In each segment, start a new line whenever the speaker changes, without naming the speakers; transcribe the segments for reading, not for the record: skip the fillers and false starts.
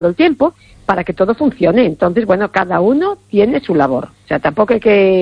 el tiempo para que todo funcione. Entonces, bueno, cada uno tiene su labor. O sea, tampoco hay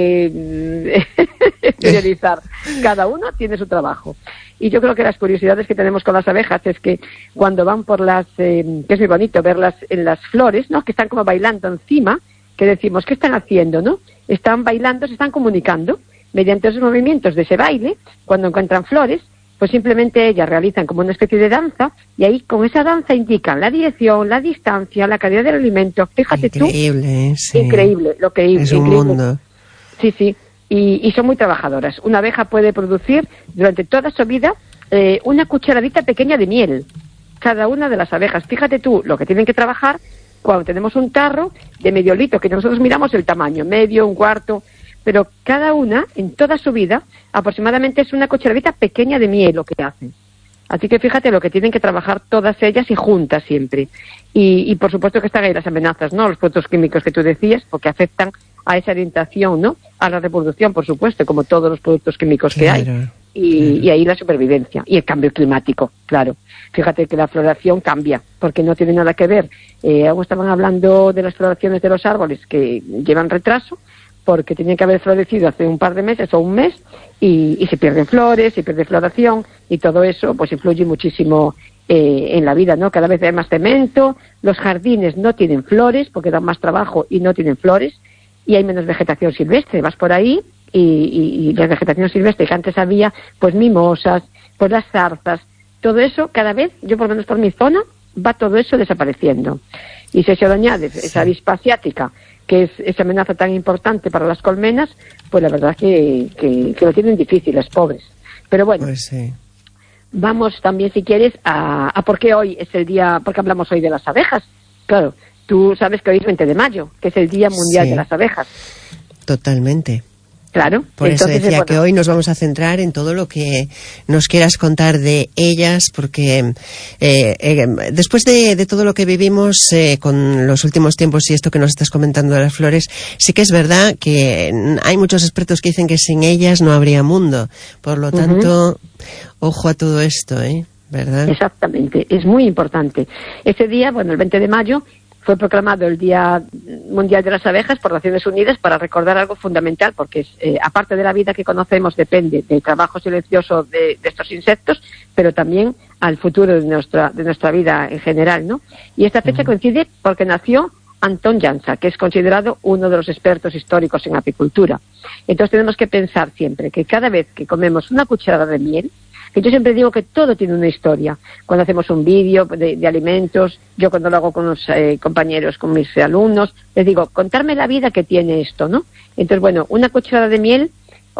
que priorizar. Cada uno tiene su trabajo. Y yo creo que las curiosidades que tenemos con las abejas es que cuando van por las, que es muy bonito verlas en las flores, ¿no? Que están como bailando encima, que decimos, ¿qué están haciendo, no? Están bailando, se están comunicando mediante esos movimientos de ese baile. Cuando encuentran flores, pues simplemente ellas realizan como una especie de danza, y ahí con esa danza indican la dirección, la distancia, la calidad del alimento. Fíjate
increíble,
tú.
Sí.
Increíble, lo que
es un
increíble.
mundo.
Sí. Y son muy trabajadoras. Una abeja puede producir durante toda su vida una cucharadita pequeña de miel. Cada una de las abejas. Fíjate tú lo que tienen que trabajar cuando tenemos un tarro de medio litro, que nosotros miramos el tamaño, medio, un cuarto, pero cada una, en toda su vida, aproximadamente es una cucharadita pequeña de miel lo que hacen. Así que fíjate lo que tienen que trabajar todas ellas y juntas siempre. Y por supuesto que están ahí las amenazas, ¿no? Los productos químicos que tú decías, porque afectan a esa orientación, ¿no? A la reproducción, por supuesto, como todos los productos químicos que hay. Y ahí la supervivencia. Y el cambio climático, claro. Fíjate que la floración cambia, porque no tiene nada que ver. Aún estaban hablando de las floraciones de los árboles que llevan retraso, porque tenían que haber florecido hace un par de meses o un mes, y se pierden flores, se pierde floración, y todo eso pues influye muchísimo en la vida, ¿no? Cada vez hay más cemento, los jardines no tienen flores, porque dan más trabajo y no tienen flores, y hay menos vegetación silvestre. Vas por ahí y la vegetación silvestre que antes había, pues mimosas, pues las zarzas, todo eso cada vez, yo por lo menos por mi zona, va todo eso desapareciendo. Y si se le añade esa avispa asiática, que es esa amenaza tan importante para las colmenas, pues la verdad que lo tienen difícil, los pobres. Pero bueno,
pues sí.
Vamos también, si quieres, a por qué hoy es el día, porque hablamos hoy de las abejas. Claro, tú sabes que hoy es 20 de mayo, que es el Día Mundial de las Abejas.
Totalmente.
Claro.
Por eso decía que hoy nos vamos a centrar en todo lo que nos quieras contar de ellas, porque después de todo lo que vivimos con los últimos tiempos y esto que nos estás comentando de las flores, sí que es verdad que hay muchos expertos que dicen que sin ellas no habría mundo. Por lo tanto, ojo a todo esto, ¿verdad?
Exactamente, es muy importante. Ese día, bueno, el 20 de mayo, fue proclamado el Día Mundial de las Abejas por Naciones Unidas para recordar algo fundamental, porque aparte de la vida que conocemos, depende del trabajo silencioso de estos insectos, pero también al futuro de nuestra vida en general, ¿no? Y esta fecha coincide porque nació Anton Jansa, que es considerado uno de los expertos históricos en apicultura. Entonces tenemos que pensar siempre que cada vez que comemos una cucharada de miel, que yo siempre digo que todo tiene una historia. Cuando hacemos un vídeo de alimentos, yo cuando lo hago con los compañeros, con mis alumnos, les digo, contarme la vida que tiene esto, ¿no? Entonces, bueno, una cucharada de miel,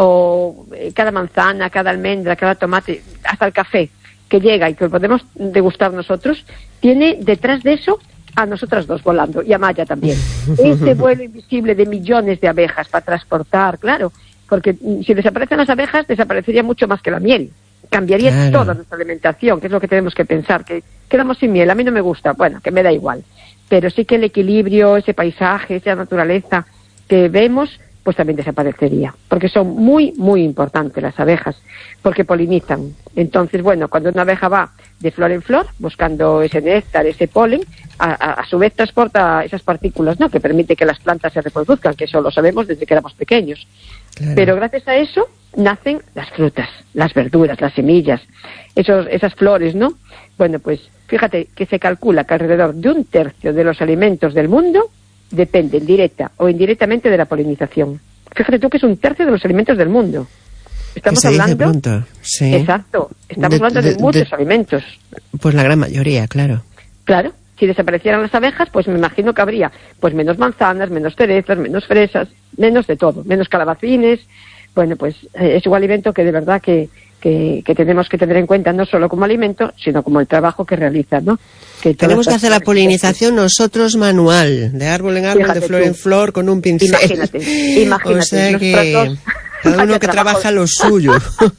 o cada manzana, cada almendra, cada tomate, hasta el café que llega y que podemos degustar nosotros, tiene detrás de eso a nosotras dos volando, y a Maya también. Ese vuelo invisible de millones de abejas para transportar, claro, porque si desaparecen las abejas, desaparecería mucho más que la miel. Cambiaría toda nuestra alimentación, que es lo que tenemos que pensar, que quedamos sin miel. A mí no me gusta, bueno, que me da igual, pero sí que el equilibrio, ese paisaje, esa naturaleza que vemos, pues también desaparecería, porque son muy, muy importantes las abejas, porque polinizan. Entonces, bueno, cuando una abeja va de flor en flor, buscando ese néctar, ese polen, a su vez transporta esas partículas, ¿no?, que permite que las plantas se reproduzcan, que eso lo sabemos desde que éramos pequeños. Claro. Pero gracias a eso nacen las frutas, las verduras, las semillas, esas flores, ¿no? Bueno, pues fíjate que se calcula que alrededor de 1/3 de los alimentos del mundo dependen directa o indirectamente de la polinización. Fíjate tú que es 1/3 de los alimentos del mundo. Estamos hablando,
sí.
Exacto, estamos hablando de muchos alimentos.
Pues la gran mayoría, claro.
Claro, si desaparecieran las abejas, pues me imagino que habría pues menos manzanas, menos cerezas, menos fresas, menos de todo, menos calabacines. Bueno, pues es un alimento que de verdad que tenemos que tener en cuenta, no solo como alimento, sino como el trabajo que realizan, ¿no?
Tenemos que hacer la polinización nosotros manual, de árbol en árbol, de flor en flor, con un pincel.
Imagínate.
O sea que cada uno que trabaja lo suyo.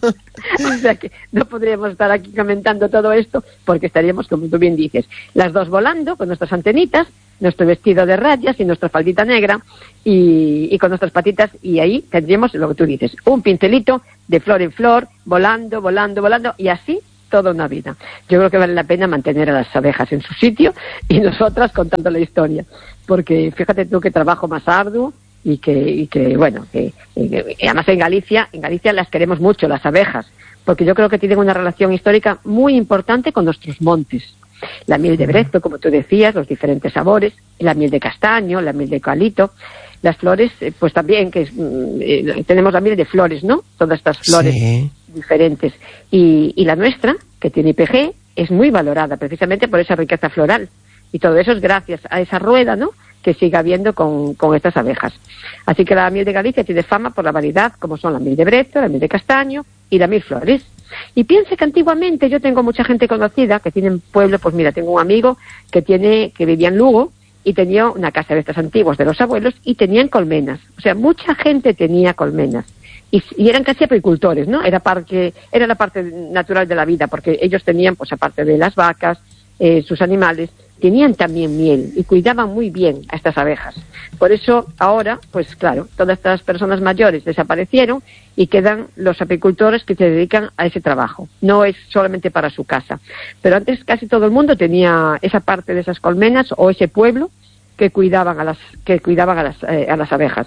O sea que no podríamos estar aquí comentando todo esto, porque estaríamos, como tú bien dices, las dos volando con nuestras antenitas, nuestro vestido de rayas y nuestra faldita negra, y con nuestras patitas, y ahí tendríamos lo que tú dices, un pincelito de flor en flor, volando, y así toda una vida. Yo creo que vale la pena mantener a las abejas en su sitio y nosotras contando la historia, porque fíjate tú qué trabajo más arduo y que además en Galicia las queremos mucho, las abejas, porque yo creo que tienen una relación histórica muy importante con nuestros montes. La miel de brezo, como tú decías, los diferentes sabores, la miel de castaño, la miel de eucalipto, las flores, pues también que tenemos la miel de flores, ¿no? Todas estas flores diferentes. Y la nuestra, que tiene IPG, es muy valorada precisamente por esa riqueza floral. Y todo eso es gracias a esa rueda, ¿no?, que sigue habiendo con estas abejas. Así que la miel de Galicia tiene fama por la variedad, como son la miel de brezo, la miel de castaño y la miel flores. Y piense que antiguamente yo tengo mucha gente conocida que tienen pueblo, pues mira, tengo un amigo que vivía en Lugo y tenía una casa de estas antiguas de los abuelos y tenían colmenas. O sea, mucha gente tenía colmenas. Y eran casi apicultores, ¿no? Era la parte natural de la vida, porque ellos tenían, pues aparte de las vacas, sus animales, tenían también miel y cuidaban muy bien a estas abejas. Por eso ahora, pues claro, todas estas personas mayores desaparecieron y quedan los apicultores que se dedican a ese trabajo. No es solamente para su casa. Pero antes casi todo el mundo tenía esa parte de esas colmenas o ese pueblo que cuidaban a las abejas.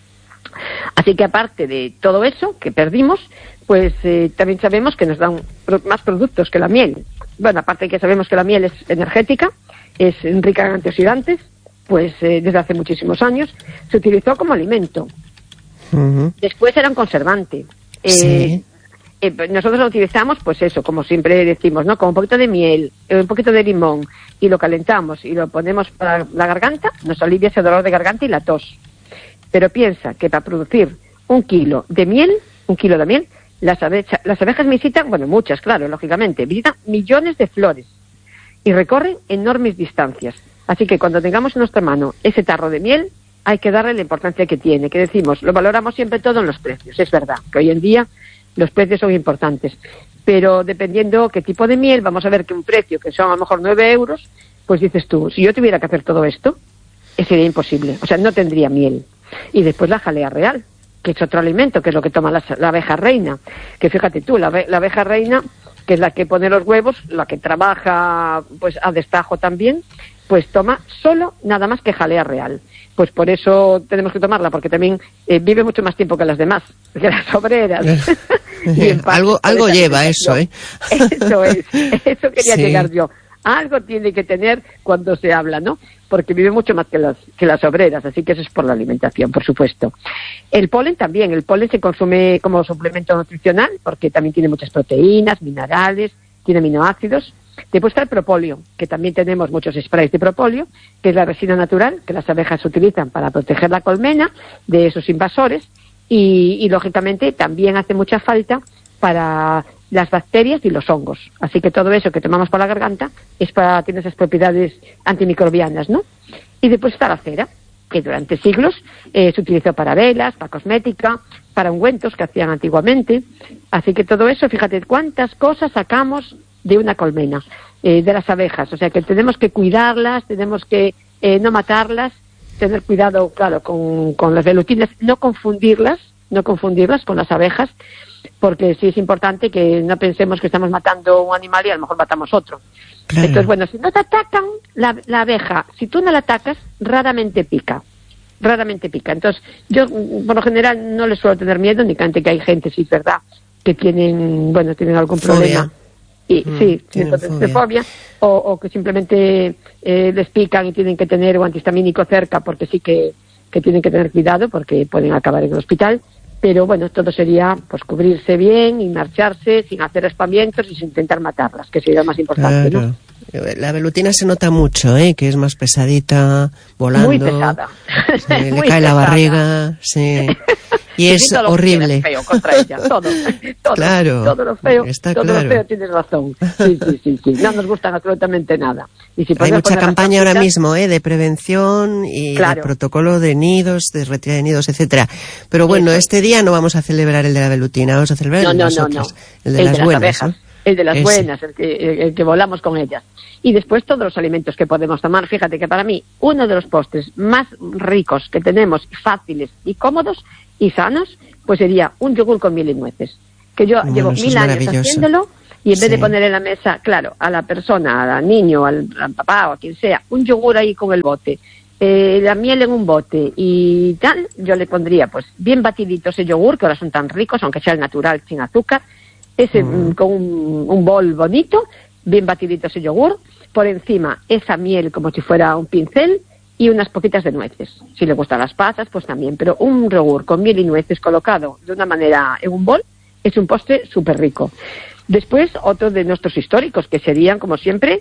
Así que aparte de todo eso que perdimos, pues también sabemos que nos dan más productos que la miel. Bueno, aparte de que sabemos que la miel es energética, es rica en antioxidantes, pues desde hace muchísimos años se utilizó como alimento. Uh-huh. Después era un conservante. Nosotros lo utilizamos, pues eso, como siempre decimos, ¿no? Con un poquito de miel, un poquito de limón, y lo calentamos y lo ponemos para la garganta, nos alivia ese dolor de garganta y la tos. Pero piensa que para producir un kilo de miel, las abejas visitan, bueno, muchas, claro, lógicamente, visitan millones de flores y recorren enormes distancias. Así que cuando tengamos en nuestra mano ese tarro de miel, hay que darle la importancia que tiene, que decimos, lo valoramos siempre todo en los precios. Es verdad que hoy en día los precios son importantes, pero dependiendo qué tipo de miel, vamos a ver que un precio que son a lo mejor 9 euros, pues dices tú, si yo tuviera que hacer todo esto, sería imposible, o sea, no tendría miel. Y después la jalea real, que es otro alimento, que es lo que toma la abeja reina, que fíjate tú, la abeja reina, que es la que pone los huevos, la que trabaja pues a destajo también, pues toma solo nada más que jalea real. Pues por eso tenemos que tomarla, porque también vive mucho más tiempo que las demás, que las obreras.
algo lleva eso, ¿eh?
Eso quería llegar yo. Algo tiene que tener cuando se habla, ¿no? Porque vive mucho más que las obreras, así que eso es por la alimentación, por supuesto. El polen también, el polen se consume como suplemento nutricional, porque también tiene muchas proteínas, minerales, tiene aminoácidos. Después está el propóleo, que también tenemos muchos sprays de propóleo, que es la resina natural que las abejas utilizan para proteger la colmena de esos invasores y lógicamente también hace mucha falta para las bacterias y los hongos. Así que todo eso que tomamos para la garganta tiene esas propiedades antimicrobianas, ¿no? Y después está la cera, que durante siglos se utilizó para velas, para cosmética, para ungüentos que hacían antiguamente. Así que todo eso, fíjate cuántas cosas sacamos de una colmena, de las abejas. O sea que tenemos que cuidarlas, tenemos que no matarlas, tener cuidado, claro, con las velutinas, no confundirlas con las abejas, porque sí es importante que no pensemos que estamos matando un animal y a lo mejor matamos otro. Claro. Entonces, bueno, si no te atacan, la abeja, si tú no la atacas, raramente pica. Entonces, yo por lo general no les suelo tener miedo, ni cante que hay gente, sí es verdad, que tienen algún problema. Y sí, de fobia, o que simplemente les pican y tienen que tener un antihistamínico cerca, porque sí que tienen que tener cuidado, porque pueden acabar en el hospital. Pero bueno, todo sería pues cubrirse bien y marcharse sin hacer espamientos y sin intentar matarlas, que sería lo más importante, claro, ¿no?
La velutina se nota mucho, que es más pesadita, volando.
Muy pesada.
Le cae pesada. La barriga, sí. Y es horrible.
Feo contra ella, todo,
claro,
todo lo feo,
está
todo
claro.
Lo feo, tienes razón. Sí. No nos gustan absolutamente nada. Y si
hay mucha campaña ahora mismo, de prevención y de protocolo de nidos, de retirada de nidos, etcétera. Pero bueno, este día no vamos a celebrar el de la velutina, vamos a celebrar el de las otras, el de las buenas,
abejas. El de las buenas, el que volamos con ellas. Y después todos los alimentos que podemos tomar. Fíjate que para mí uno de los postres más ricos que tenemos, fáciles y cómodos y sanos, pues sería un yogur con miel y nueces. Que yo llevo 1000 años haciéndolo Y en vez de poner en la mesa, claro, a la persona, al niño, al papá o a quien sea, un yogur ahí con el bote, la miel en un bote y tal, yo le pondría pues bien batidito ese yogur, que ahora son tan ricos, aunque sea el natural sin azúcar, ese con un bol bonito, bien batidito ese yogur, por encima esa miel como si fuera un pincel y unas poquitas de nueces. Si le gustan las pasas, pues también, pero un yogur con miel y nueces colocado de una manera en un bol es un postre súper rico. Después, otro de nuestros históricos, que serían, como siempre,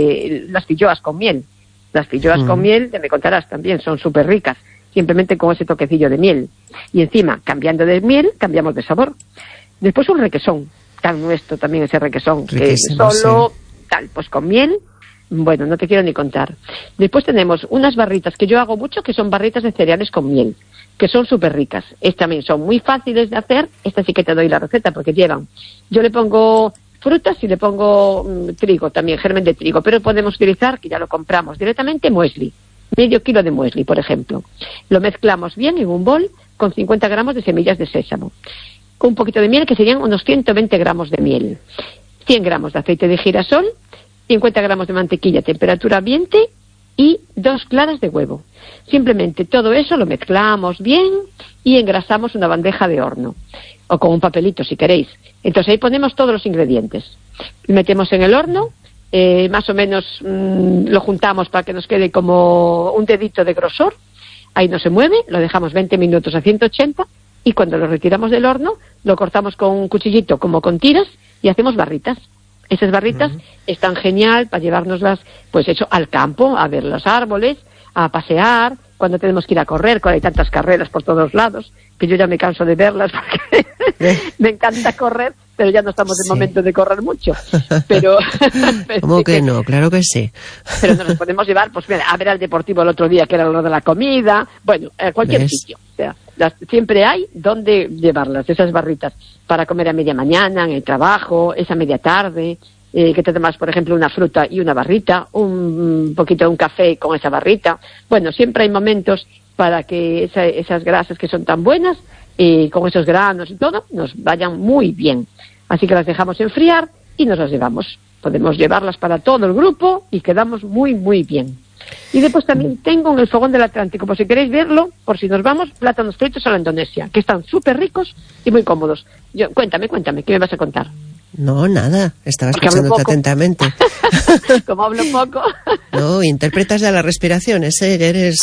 las filloas con miel. Las filloas con miel, ya me contarás también, son súper ricas, simplemente con ese toquecillo de miel. Y encima, cambiando de miel, cambiamos de sabor. Después un requesón, tan nuestro también ese requesón, riquísimo, que solo tal, pues con miel, bueno, no te quiero ni contar. Después tenemos unas barritas que yo hago mucho, que son barritas de cereales con miel, que son súper ricas. Estas también son muy fáciles de hacer. Esta sí que te doy la receta porque llevan. Yo le pongo frutas y le pongo trigo, también germen de trigo, pero podemos utilizar, que ya lo compramos directamente, muesli. Medio kilo de muesli, por ejemplo. Lo mezclamos bien en un bol con 50 gramos de semillas de sésamo. Con un poquito de miel, que serían unos 120 gramos de miel. 100 gramos de aceite de girasol, 50 gramos de mantequilla a temperatura ambiente y 2 claras de huevo. Simplemente todo eso lo mezclamos bien y engrasamos una bandeja de horno, o con un papelito si queréis. Entonces ahí ponemos todos los ingredientes. Lo metemos en el horno, más o menos lo juntamos para que nos quede como un dedito de grosor. Ahí no se mueve, lo dejamos 20 minutos a 180 y cuando lo retiramos del horno lo cortamos con un cuchillito como con tiras y hacemos barritas. Esas barritas están genial para llevárnoslas, pues eso, al campo, a ver los árboles, a pasear, cuando tenemos que ir a correr, cuando hay tantas carreras por todos lados, que yo ya me canso de verlas porque me encanta correr, pero ya no estamos en momento de correr mucho. Pero
¿cómo que no? Claro que sí.
Pero nos las podemos llevar, pues mira, a ver al deportivo el otro día, que era lo de la comida, bueno, a cualquier sitio. O sea, siempre hay donde llevarlas, esas barritas, para comer a media mañana, en el trabajo, esa media tarde, que te tomas, por ejemplo, una fruta y una barrita, un poquito de un café con esa barrita. Bueno, siempre hay momentos para que esas grasas que son tan buenas, con esos granos y todo, nos vayan muy bien. Así que las dejamos enfriar y nos las llevamos. Podemos llevarlas para todo el grupo y quedamos muy, muy bien. Y después también tengo en el fogón del Atlántico, por si queréis verlo, por si nos vamos, plátanos fritos a la Indonesia, que están súper ricos y muy cómodos. Cuéntame, ¿qué me vas a contar?
No, nada, estaba escuchándote atentamente.
Como hablo poco.
No, interpretas ya las respiraciones, eres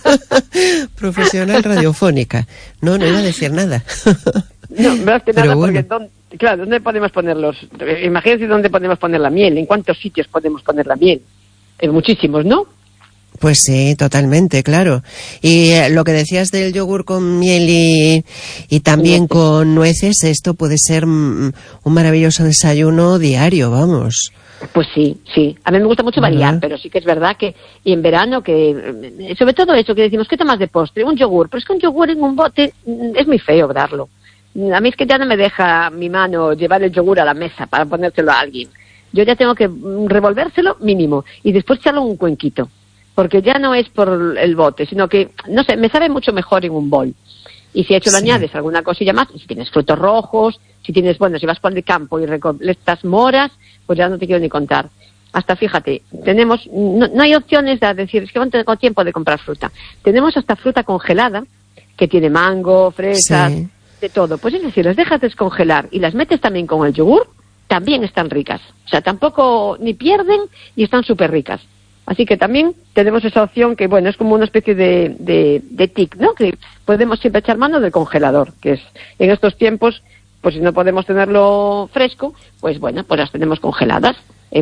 profesional radiofónica. No iba a decir nada.
No, más que nada,
bueno.
Porque, claro, ¿dónde podemos ponerlos? Imagínense dónde podemos poner la miel, en cuántos sitios podemos poner la miel. En muchísimos, ¿no?
Pues sí, totalmente, claro. Y lo que decías del yogur con miel y también con nueces, esto puede ser un maravilloso desayuno diario, vamos.
Pues sí. A mí me gusta mucho variar, pero sí que es verdad que y en verano, que sobre todo eso que decimos, ¿qué tomas de postre? Un yogur, pero es que un yogur en un bote es muy feo darlo. A mí es que ya no me deja mi mano llevar el yogur a la mesa para ponérselo a alguien. Yo ya tengo que revolvérselo mínimo y después echarlo en un cuenquito. Porque ya no es por el bote, sino que, no sé, me sabe mucho mejor en un bol. Y si le añades alguna cosilla más, si tienes frutos rojos, si vas por el campo y recolectas moras, pues ya no te quiero ni contar. Hasta, fíjate, no hay opciones de decir, es que no tengo tiempo de comprar fruta. Tenemos hasta fruta congelada, que tiene mango, fresas, de todo. Pues es decir, las dejas descongelar y las metes también con el yogur, también están ricas. O sea, tampoco ni pierden y están súper ricas. Así que también tenemos esa opción que, bueno, es como una especie de tic, ¿no? Que podemos siempre echar mano del congelador, que es en estos tiempos, pues si no podemos tenerlo fresco, pues bueno, pues las tenemos congeladas.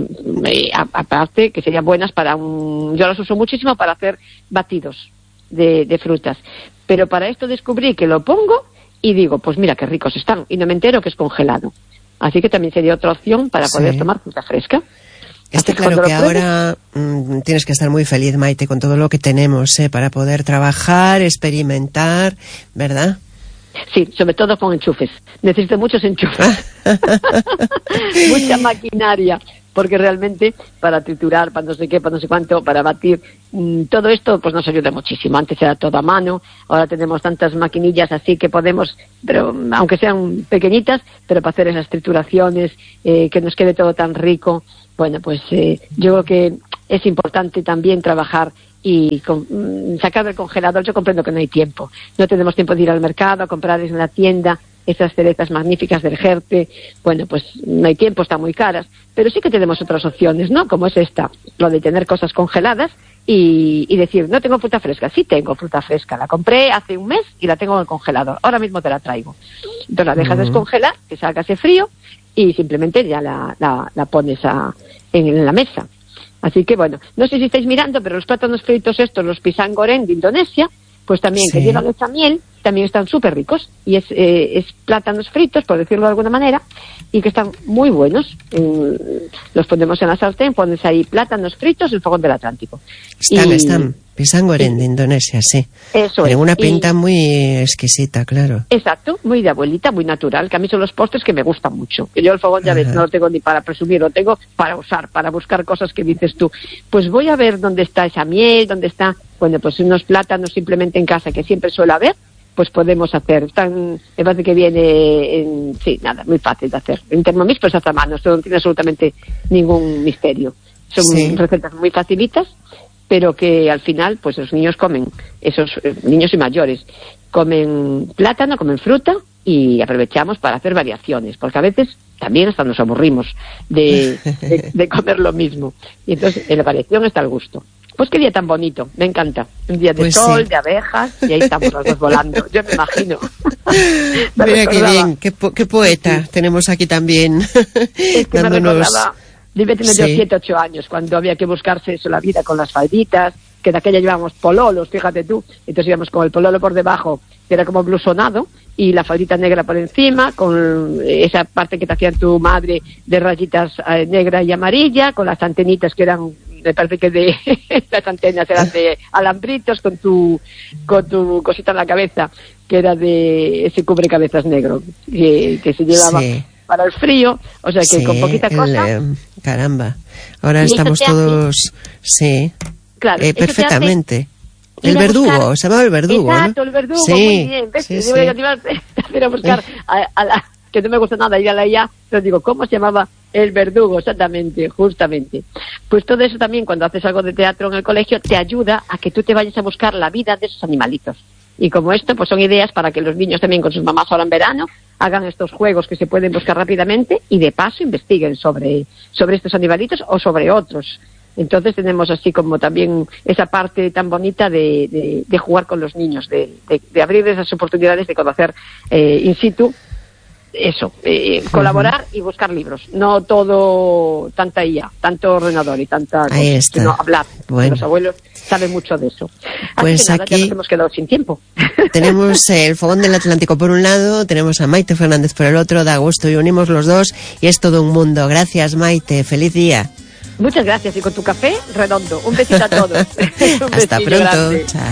Aparte que serían buenas yo las uso muchísimo para hacer batidos de frutas. Pero para esto descubrí que lo pongo y digo, pues mira qué ricos están, y no me entero que es congelado. Así que también sería otra opción para poder tomar fruta fresca.
Está claro que ahora tienes que estar muy feliz, Maite, con todo lo que tenemos, para poder trabajar, experimentar, ¿verdad?
Sí, sobre todo con enchufes. Necesito muchos enchufes. Mucha maquinaria. porque realmente para triturar, para no sé qué, para no sé cuánto, para batir, todo esto pues nos ayuda muchísimo. Antes era todo a mano, ahora tenemos tantas maquinillas así que podemos, pero aunque sean pequeñitas, pero para hacer esas trituraciones, que nos quede todo tan rico. Bueno, pues yo creo que es importante también trabajar y sacar del congelador. Yo comprendo que no hay tiempo, no tenemos tiempo de ir al mercado a comprar en la tienda esas cerezas magníficas del Jerte. Bueno, pues no hay tiempo, están muy caras, pero sí que tenemos otras opciones, ¿no? Como es esta, lo de tener cosas congeladas y decir, no tengo fruta fresca. Sí tengo fruta fresca, la compré hace un mes y la tengo en el congelador, ahora mismo te la traigo. Entonces la dejas descongelar, que salga ese frío y simplemente ya la pones en la mesa. Así que bueno, no sé si estáis mirando, pero los plátanos fritos estos, los pisang goreng de Indonesia, pues también, sí, que llevan esta miel, también están súper ricos. Y es plátanos fritos, por decirlo de alguna manera, y que están muy buenos. Los ponemos en la sartén, pones ahí plátanos fritos, el fogón del Atlántico.
Están. Pisang goreng de Indonesia, sí.
Eso
tiene una pinta muy exquisita, claro.
Exacto, muy de abuelita, muy natural, que a mí son los postres que me gustan mucho. Que yo el fogón, ya ves, no lo tengo ni para presumir, lo tengo para usar, para buscar cosas que dices tú. Pues voy a ver dónde está esa miel, dónde está, bueno, pues unos plátanos simplemente en casa, que siempre suele haber, pues podemos hacer. Me parece que viene sí, nada, muy fácil de hacer. En Thermomix, pues hasta mano, esto no tiene absolutamente ningún misterio. Son recetas muy facilitas, pero que al final, pues los niños comen, esos niños y mayores, comen plátano, comen fruta, y aprovechamos para hacer variaciones, porque a veces también hasta nos aburrimos de comer lo mismo. Y entonces en la variación está el gusto. Pues qué día tan bonito, me encanta. Un día de pues sol, sí, de abejas, y ahí estamos los dos volando. Yo me imagino.
Mira qué bien, qué poeta sí, tenemos aquí también.
Es que dándonos... me recordaba, debe tener yo 7, 8 años, cuando había que buscarse eso, la vida con las falditas, que de aquella llevábamos pololos, fíjate tú. Entonces íbamos con el pololo por debajo, que era como blusonado, y la faldita negra por encima, con esa parte que te hacía tu madre de rayitas negra y amarilla, con las antenitas que eran, me parece que las antenas eran de alambritos, con tu cosita en la cabeza, que era de ese cubrecabezas negro, que se llevaba sí, para el frío, o sea que sí, con poquita cosa.
Caramba, ahora estamos todos, sí,
claro,
perfectamente. El verdugo, se llamaba el verdugo.
Exacto,
¿no?
El verdugo,
sí,
muy bien. ¿Ves?
Sí,
yo voy a ir a buscar a la que no me gusta nada ir a la IA, pero digo, ¿cómo se llamaba el verdugo? Exactamente, justamente. Pues todo eso también, cuando haces algo de teatro en el colegio, te ayuda a que tú te vayas a buscar la vida de esos animalitos. Y como esto, pues son ideas para que los niños también con sus mamás ahora en verano hagan estos juegos que se pueden buscar rápidamente y de paso investiguen sobre estos animalitos o sobre otros. Entonces tenemos así como también esa parte tan bonita de jugar con los niños, de abrir esas oportunidades de conocer in situ eso, colaborar y buscar libros. No todo, tanta IA, tanto ordenador y tanta cosa, sino hablar. Bueno. Los abuelos saben mucho de eso.
Pues
así que nada,
aquí
ya nos hemos quedado sin tiempo.
Tenemos el fogón del Atlántico por un lado, tenemos a Maite Fernández por el otro, da gusto y unimos los dos y es todo un mundo. Gracias, Maite, feliz día.
Muchas gracias, y con tu café redondo. Un besito a todos.
Hasta pronto. Chao.